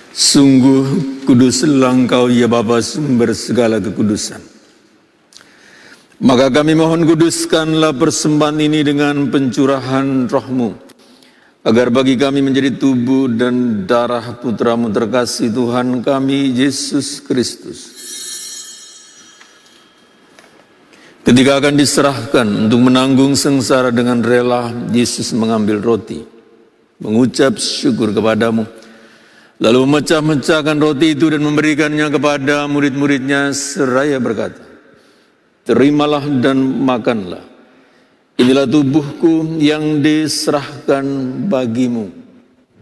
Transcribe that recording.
Sungguh kuduslah Engkau ya Bapa, sumber segala kekudusan. Maka kami mohon kuduskanlah persembahan ini dengan pencurahan Roh-Mu, agar bagi kami menjadi tubuh dan darah Putra-Mu terkasih Tuhan kami Yesus Kristus. Ketika akan diserahkan untuk menanggung sengsara dengan rela, Yesus mengambil roti, mengucap syukur kepadamu, lalu memecah-mecahkan roti itu dan memberikannya kepada murid-muridnya seraya berkata, "Terimalah dan makanlah. Inilah tubuhku yang diserahkan bagimu."